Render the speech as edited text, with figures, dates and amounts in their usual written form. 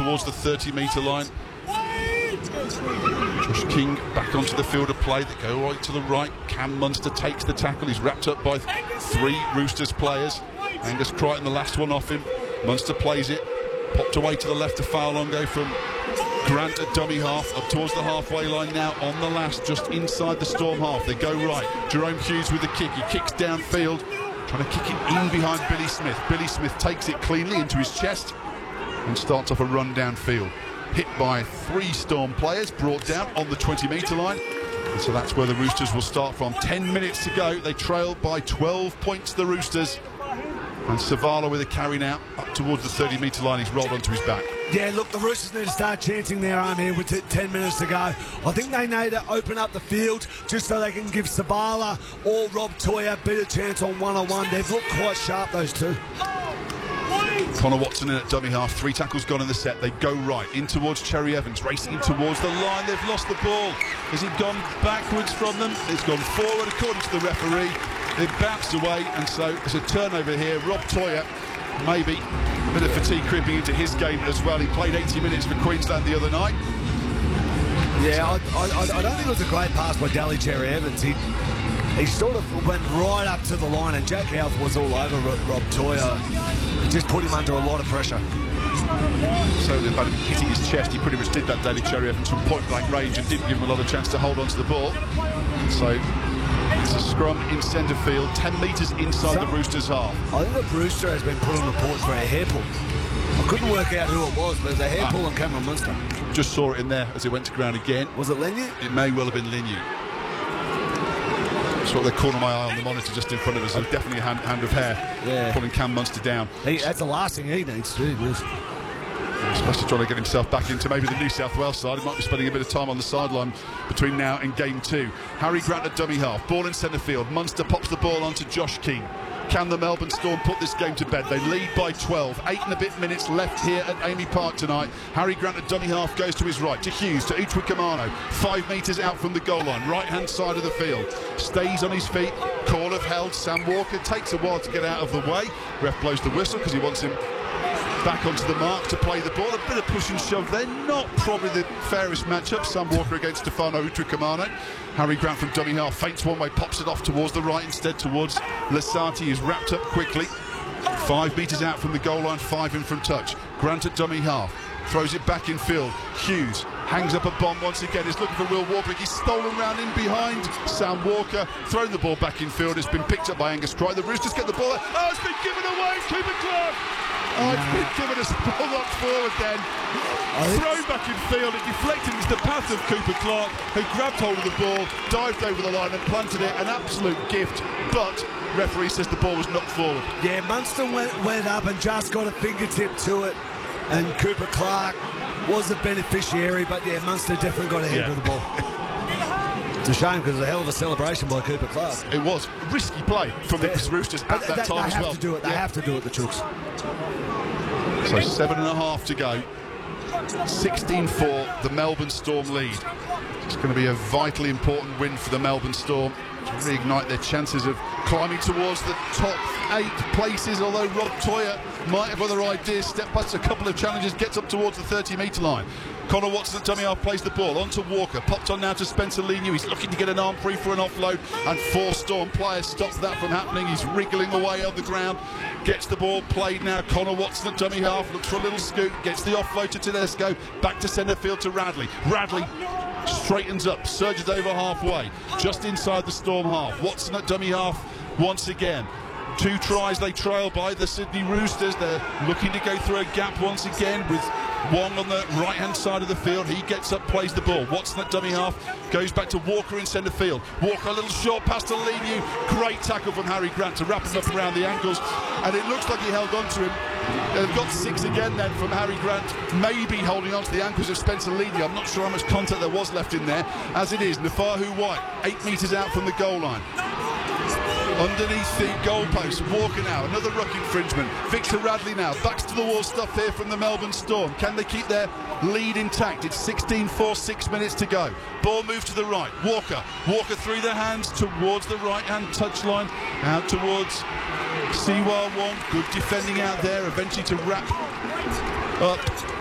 towards the 30-metre line. Josh King back onto the field of play. They go right to the right. Cam Munster takes the tackle. He's wrapped up by 3 Roosters players. Angus Crichton, the last one off him. Munster plays it. Popped away to the left to Fa'alongo from Grant at dummy half. Up towards the halfway line now on the last, just inside the Storm half. They go right. Jerome Hughes with the kick. He kicks downfield, trying to kick it in behind Billy Smith. Billy Smith takes it cleanly into his chest and starts off a run downfield. Hit by 3 Storm players, brought down on the 20-metre line. And so that's where the Roosters will start from. 10 minutes to go. They trail by 12 points, the Roosters. And Savala with a carry now up towards the 30-metre line. He's rolled onto his back. Yeah, look, the Roosters need to start chancing their arm here with 10 minutes to go. I think they need to open up the field just so they can give Savala or Rob Toya a better chance on one-on-one. They've looked quite sharp, those two. Connor Watson in at dummy half. 3 tackles gone in the set. They go right in towards Cherry Evans, racing towards the line. They've lost the ball. Has it gone backwards from them? It's gone forward according to the referee. It bounced away, and so there's a turnover here. Rob Toya, maybe a bit of fatigue creeping into his game as well. He played 80 minutes for Queensland the other night. Yeah, I don't think it was a great pass by Daly Cherry Evans. He sort of went right up to the line, and Jack Houth was all over Rob Toya. He just put him under a lot of pressure. So about him hitting his chest, he pretty much did that, Daly Cherry Evans, from point-blank range, and didn't give him a lot of chance to hold on to the ball. So it's a scrum in centre field, 10 metres inside the Roosters' half. I think the Brewster has been put on report for a hair pull. I couldn't work out who it was, but it was a hair pull on Cameron Munster. Just saw it in there as it went to ground again. Was it Leniu? It may well have been Leniu. That's what they corner my eye on the monitor just in front of us. So definitely a hand of hair, pulling Cam Munster down. That's the last thing he needs to do. Especially trying to get himself back into maybe the New South Wales side. He might be spending a bit of time on the sideline between now and game 2. Harry Grant at dummy half. Ball in centre field. Munster pops the ball onto Josh King. Can the Melbourne Storm put this game to bed? They lead by 12. 8 and a bit minutes left here at Amy Park tonight. Harry Grant at dummy half goes to his right, to Hughes, to Uchwikamano. 5 metres out from the goal line, right-hand side of the field. Stays on his feet. Call of held. Sam Walker takes a while to get out of the way. Ref blows the whistle because he wants him back onto the mark to play the ball. A bit of push and shove there. Not probably the fairest matchup. Sam Walker against Stefano Uchwikamano. Harry Grant from dummy half feints one way, pops it off towards the right instead, towards Lasati. Is wrapped up quickly. 5 metres out from the goal line, 5 in from touch. Grant at dummy half. Throws it back in field. Hughes hangs up a bomb once again. He's looking for Will Warbrick. He's stolen round in behind Sam Walker. Thrown the ball back in field. It's been picked up by Angus Crichton. The Roosters get the ball. Oh, it's been given away. Cooper Clark. Oh, it's been given a ball up forward then. Thrown back in field. It deflected into the path of Cooper Clark, who grabbed hold of the ball, dived over the line and planted it. An absolute gift. But referee says the ball was knocked forward. Yeah, Munster went up and just got a fingertip to it. And Cooper Clark was the beneficiary, but yeah, Munster definitely got a hand of the ball. It's a shame because it was a hell of a celebration by Cooper Clark. It was. Risky play from the Roosters at that time as well. They have to do it. They have to do it, the Chooks. So 7.5 to go. 16-4, the Melbourne Storm lead. It's going to be a vitally important win for the Melbourne Storm to reignite their chances of climbing towards the top 8 places, although Rob Toya might have other ideas. Step past a couple of challenges, gets up towards the 30-metre line. Connor Watson at dummy half plays the ball onto Walker, popped on now to Spencer Leniu. He's looking to get an arm free for an offload, and 4 Storm players stop that from happening. He's wriggling away on the ground, gets the ball played now. Connor Watson at dummy half looks for a little scoop, gets the offload to Tedesco, back to centre field to Radley. Radley straightens up, surges over halfway, just inside the Storm half. Watson at dummy half once again. 2 tries they trail by the Sydney Roosters. They're looking to go through a gap once again with Wong on the right-hand side of the field. He gets up, plays the ball. Watson at dummy half, goes back to Walker in centre field. Walker, a little short pass to Leniu. Great tackle from Harry Grant to wrap him up around the ankles. And it looks like he held on to him. They've got 6 again then from Harry Grant, maybe holding on to the ankles of Spencer Leniu. I'm not sure how much contact there was left in there. As it is, Nafahu White, 8 metres out from the goal line. Underneath the goalpost, Walker now, another ruck infringement. Victor Radley now, backs to the wall stuff here from the Melbourne Storm. Can they keep their lead intact? It's 16-4, 6 minutes to go. Ball moved to the right. Walker through the hands towards the right-hand touchline, out towards Siwa Wong. Good defending out there, eventually to wrap up